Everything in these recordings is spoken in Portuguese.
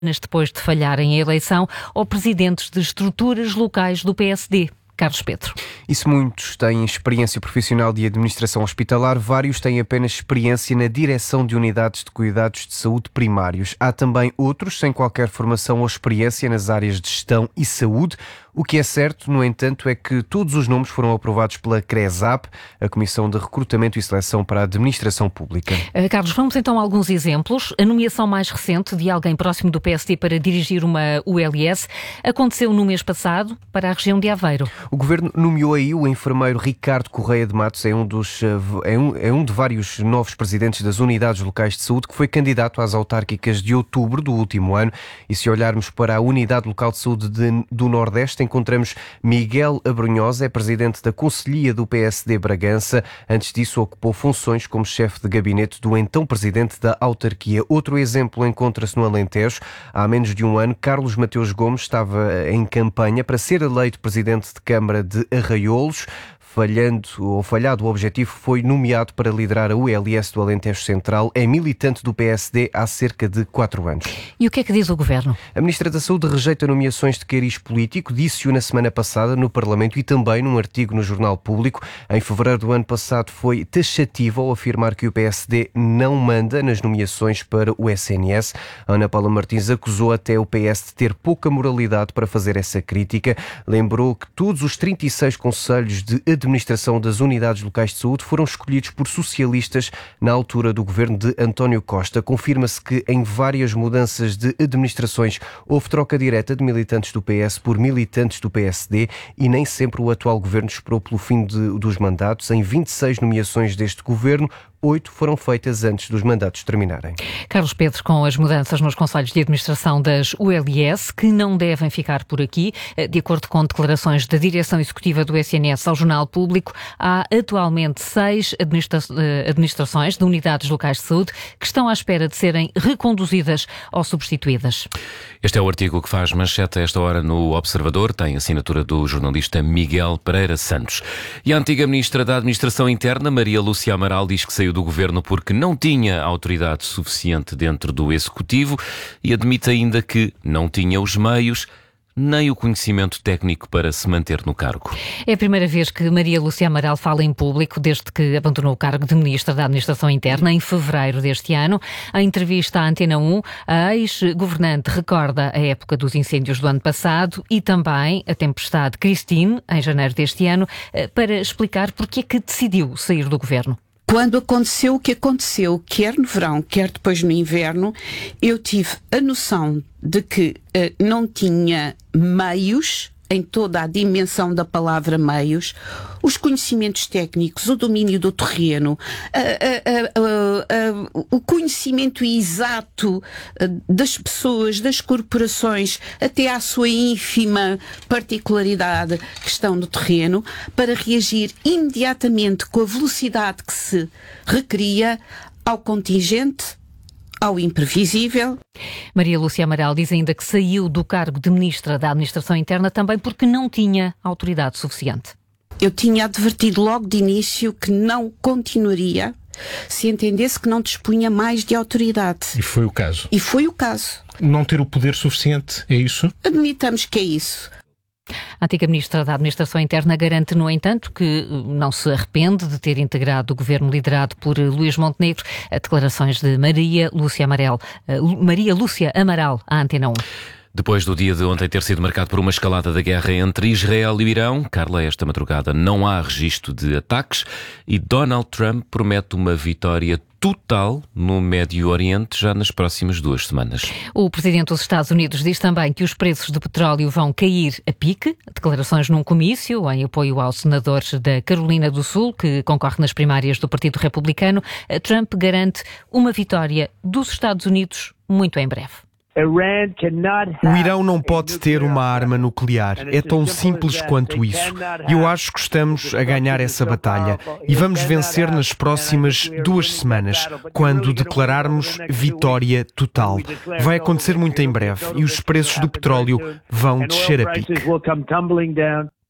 depois de falharem a eleição, ou presidentes de estruturas locais do PSD. Carlos Pedro. E se muitos têm experiência profissional de administração hospitalar, vários têm apenas experiência na direção de unidades de cuidados de saúde primários. Há também outros sem qualquer formação ou experiência nas áreas de gestão e saúde. O que é certo, no entanto, é que todos os nomes foram aprovados pela CRESAP, a Comissão de Recrutamento e Seleção para a Administração Pública. Carlos, vamos então a alguns exemplos. A nomeação mais recente de alguém próximo do PSD para dirigir uma ULS aconteceu no mês passado para a região de Aveiro. O Governo nomeou aí o enfermeiro Ricardo Correia de Matos, é um de vários novos presidentes das unidades locais de saúde que foi candidato às autárquicas de outubro do último ano. E se olharmos para a Unidade Local de Saúde do Nordeste, encontramos Miguel Abrunhosa, é presidente da Conselhia do PSD Bragança. Antes disso, ocupou funções como chefe de gabinete do então presidente da autarquia. Outro exemplo encontra-se no Alentejo. Há menos de um ano, Carlos Mateus Gomes estava em campanha para ser eleito presidente de Câmara de Arraiolos. Falhado o objetivo, foi nomeado para liderar a ULS do Alentejo Central. É militante do PSD há cerca de 4 anos. E o que é que diz o Governo? A Ministra da Saúde rejeita nomeações de cariz político, disse-o na semana passada no Parlamento e também num artigo no Jornal Público. Em fevereiro do ano passado foi taxativa ao afirmar que o PSD não manda nas nomeações para o SNS. Ana Paula Martins acusou até o PS de ter pouca moralidade para fazer essa crítica. Lembrou que todos os 36 conselhos de administração das unidades locais de saúde foram escolhidos por socialistas na altura do governo de António Costa. Confirma-se que em várias mudanças de administrações houve troca direta de militantes do PS por militantes do PSD e nem sempre o atual governo esperou pelo fim dos mandatos. Em 26 nomeações deste governo, 8 foram feitas antes dos mandatos terminarem. Carlos Pedro, com as mudanças nos conselhos de administração das ULS, que não devem ficar por aqui, de acordo com declarações da direção executiva do SNS ao Jornal Público, há atualmente 6 administrações de unidades locais de saúde que estão à espera de serem reconduzidas ou substituídas. Este é o artigo que faz manchete a esta hora no Observador, tem assinatura do jornalista Miguel Pereira Santos. E a antiga ministra da Administração Interna, Maria Lúcia Amaral, diz que saiu do governo porque não tinha autoridade suficiente dentro do Executivo e admite ainda que não tinha os meios nem o conhecimento técnico para se manter no cargo. É a primeira vez que Maria Lúcia Amaral fala em público desde que abandonou o cargo de Ministra da Administração Interna em fevereiro deste ano. Em entrevista à Antena 1, a ex-governante recorda a época dos incêndios do ano passado e também a tempestade Christine, em janeiro deste ano, para explicar porque é que decidiu sair do governo. Quando aconteceu o que aconteceu, quer no verão, quer depois no inverno, eu tive a noção de que não tinha meios, em toda a dimensão da palavra meios, os conhecimentos técnicos, o domínio do terreno, o conhecimento exato das pessoas, das corporações, até à sua ínfima particularidade, questão do terreno, para reagir imediatamente com a velocidade que se requeria ao contingente, ao imprevisível. Maria Lúcia Amaral diz ainda que saiu do cargo de Ministra da Administração Interna também porque não tinha autoridade suficiente. Eu tinha advertido logo de início que não continuaria se entendesse que não dispunha mais de autoridade. E foi o caso. E foi o caso. Não ter o poder suficiente, é isso? Admitamos que é isso. A antiga Ministra da Administração Interna garante, no entanto, que não se arrepende de ter integrado o governo liderado por Luís Montenegro. Declarações de Maria Lúcia Amaral à Antena 1. Depois do dia de ontem ter sido marcado por uma escalada da guerra entre Israel e o Irão, Carla, esta madrugada não há registro de ataques e Donald Trump promete uma vitória total no Médio Oriente já nas próximas 2 semanas. O presidente dos Estados Unidos diz também que os preços do petróleo vão cair a pique. Declarações num comício em apoio ao senador da Carolina do Sul, que concorre nas primárias do Partido Republicano. Trump garante uma vitória dos Estados Unidos muito em breve. O Irão não pode ter uma arma nuclear. É tão simples quanto isso. E eu acho que estamos a ganhar essa batalha. E vamos vencer nas próximas 2 semanas, quando declararmos vitória total. Vai acontecer muito em breve e os preços do petróleo vão descer a pique.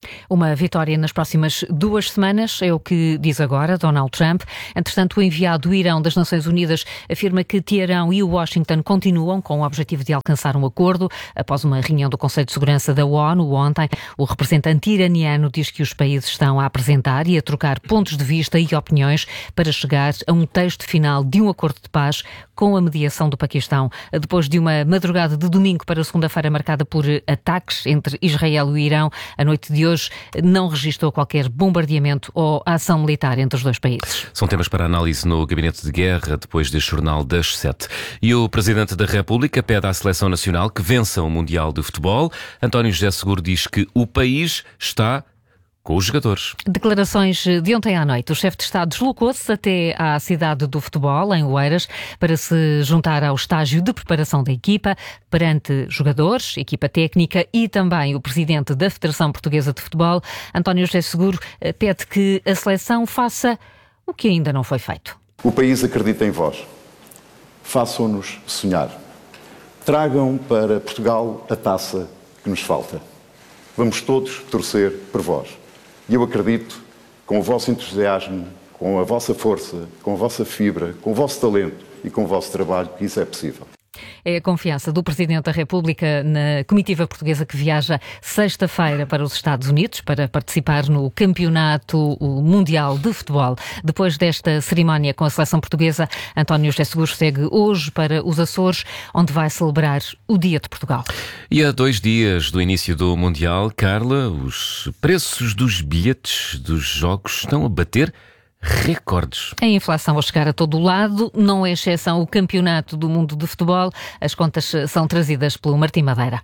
Uma vitória nas próximas 2 semanas, é o que diz agora Donald Trump. Entretanto, o enviado do Irão das Nações Unidas afirma que Teherão e Washington continuam com o objetivo de alcançar um acordo. Após uma reunião do Conselho de Segurança da ONU ontem, o representante iraniano diz que os países estão a apresentar e a trocar pontos de vista e opiniões para chegar a um texto final de um acordo de paz com a mediação do Paquistão. Depois de uma madrugada de domingo para segunda-feira marcada por ataques entre Israel e o Irão, a noite de hoje não registrou qualquer bombardeamento ou ação militar entre os dois países. São temas para análise no Gabinete de Guerra, depois deste Jornal das 7. E o Presidente da República pede à Seleção Nacional que vença o Mundial de Futebol. António José Seguro diz que o país está com os jogadores. Declarações de ontem à noite. O chefe de Estado deslocou-se até à cidade do futebol, em Oeiras, para se juntar ao estágio de preparação da equipa, perante jogadores, equipa técnica e também o presidente da Federação Portuguesa de Futebol. António José Seguro pede que a seleção faça o que ainda não foi feito. O país acredita em vós. Façam-nos sonhar. Tragam para Portugal a taça que nos falta. Vamos todos torcer por vós. E eu acredito, com o vosso entusiasmo, com a vossa força, com a vossa fibra, com o vosso talento e com o vosso trabalho, que isso é possível. É a confiança do Presidente da República na comitiva portuguesa que viaja sexta-feira para os Estados Unidos para participar no Campeonato Mundial de Futebol. Depois desta cerimónia com a seleção portuguesa, António José Seguro segue hoje para os Açores, onde vai celebrar o Dia de Portugal. E a 2 dias do início do Mundial, Carla, os preços dos bilhetes dos jogos estão a bater recordes. A inflação a chegar a todo o lado, não é exceção o Campeonato do Mundo de Futebol. As contas são trazidas pelo Martim Madeira.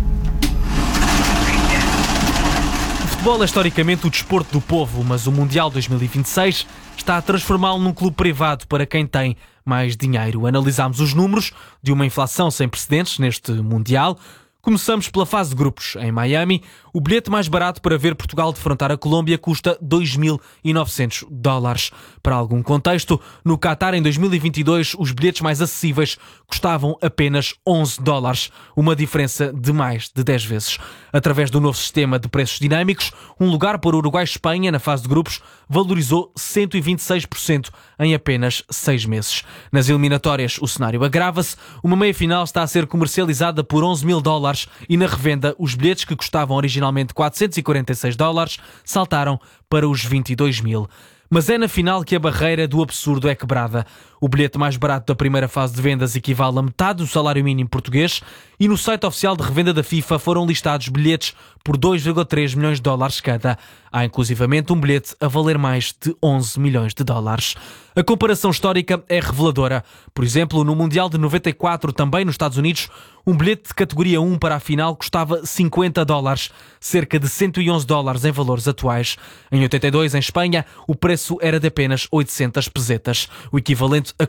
O futebol é historicamente o desporto do povo, mas o Mundial 2026 está a transformá-lo num clube privado para quem tem mais dinheiro. Analisámos os números de uma inflação sem precedentes neste Mundial. Começamos pela fase de grupos. Em Miami, o bilhete mais barato para ver Portugal defrontar a Colômbia custa $2.900. Para algum contexto, no Qatar, em 2022, os bilhetes mais acessíveis custavam apenas $11, uma diferença de mais de 10 vezes. Através do novo sistema de preços dinâmicos, um lugar para o Uruguai-Espanha na fase de grupos valorizou 126% em apenas 6 meses. Nas eliminatórias, o cenário agrava-se. Uma meia-final está a ser comercializada por $11.000 e na revenda os bilhetes que custavam originalmente $446 saltaram para os 22.000. Mas é na final que a barreira do absurdo é quebrada. O bilhete mais barato da primeira fase de vendas equivale a metade do salário mínimo português e no site oficial de revenda da FIFA foram listados bilhetes por $2,3 milhões cada. Há inclusivamente um bilhete a valer mais de $11 milhões. A comparação histórica é reveladora. Por exemplo, no Mundial de 94, também nos Estados Unidos, um bilhete de categoria 1 para a final custava $50, cerca de $111 em valores atuais. Em 82, em Espanha, o preço era de apenas 800 pesetas, o equivalente a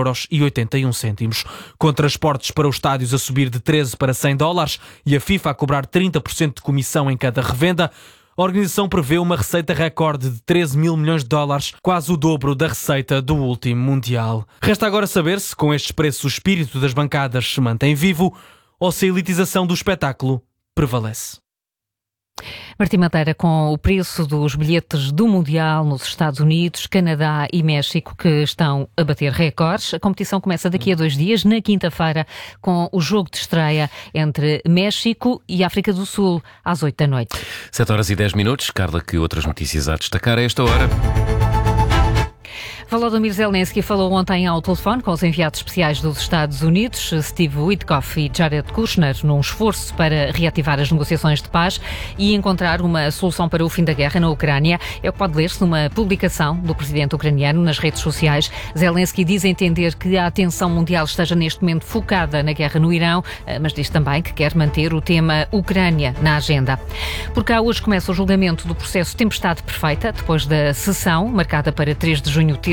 €4,81. Com transportes para os estádios a subir de 13 para $100 e a FIFA a cobrar 30% de comissão em cada revenda, a organização prevê uma receita recorde de $13 mil milhões, quase o dobro da receita do último Mundial. Resta agora saber se com estes preços o espírito das bancadas se mantém vivo ou se a elitização do espetáculo prevalece. Martim Madeira, com o preço dos bilhetes do Mundial nos Estados Unidos, Canadá e México que estão a bater recordes. A competição começa daqui a 2 dias, na quinta-feira, com o jogo de estreia entre México e África do Sul, às 8 da noite. 7h10. Carla, que outras notícias a destacar a esta hora? Volodymyr Zelensky falou ontem ao telefone com os enviados especiais dos Estados Unidos, Steve Witkoff e Jared Kushner, num esforço para reativar as negociações de paz e encontrar uma solução para o fim da guerra na Ucrânia. É o que pode ler-se numa publicação do presidente ucraniano nas redes sociais. Zelensky diz entender que a atenção mundial esteja neste momento focada na guerra no Irão, mas diz também que quer manter o tema Ucrânia na agenda. Por cá, hoje começa o julgamento do processo Tempestade Perfeita, depois da sessão, marcada para 3 de junho, terça,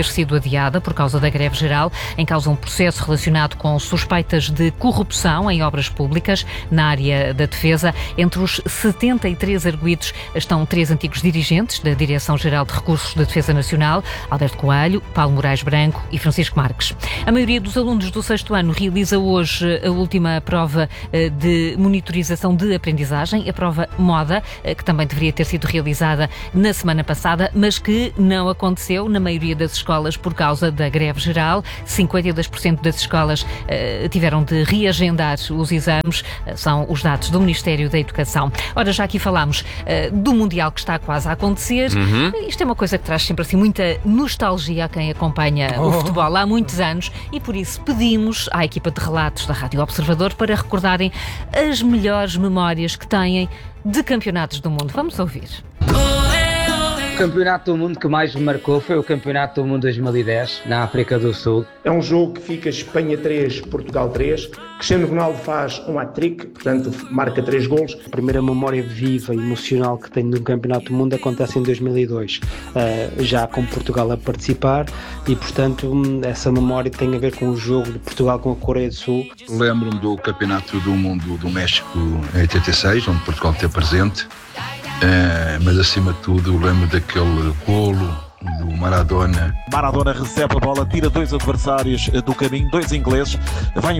ter sido adiada por causa da greve geral. Em causa um processo relacionado com suspeitas de corrupção em obras públicas na área da defesa. Entre os 73 arguidos estão 3 antigos dirigentes da Direção-Geral de Recursos da Defesa Nacional, Alberto Coelho, Paulo Moraes Branco e Francisco Marques. A maioria dos alunos do 6º ano realiza hoje a última prova de monitorização de aprendizagem, a prova MODA, que também deveria ter sido realizada na semana passada, mas que não aconteceu na maioria das escolas por causa da greve geral. 52% das escolas tiveram de reagendar os exames, são os dados do Ministério da Educação. Ora, já aqui falámos do Mundial que está quase a acontecer. Isto é uma coisa que traz sempre assim muita nostalgia a quem acompanha o futebol há muitos anos e por isso pedimos à equipa de relatos da Rádio Observador para recordarem as melhores memórias que têm de campeonatos do mundo. Vamos ouvir. O campeonato do mundo que mais me marcou foi o campeonato do mundo 2010, na África do Sul. É um jogo que fica Espanha 3, Portugal 3. Cristiano Ronaldo faz um hat-trick, portanto marca 3 golos. A primeira memória viva e emocional que tenho de um campeonato do mundo acontece em 2002, já com Portugal a participar e, portanto, essa memória tem a ver com o jogo de Portugal com a Coreia do Sul. Lembro-me do campeonato do mundo do México em 86, onde Portugal esteve presente. Mas acima de tudo lembro daquele golo do Maradona. Maradona recebe a bola, tira 2 adversários do caminho, 2 ingleses, vai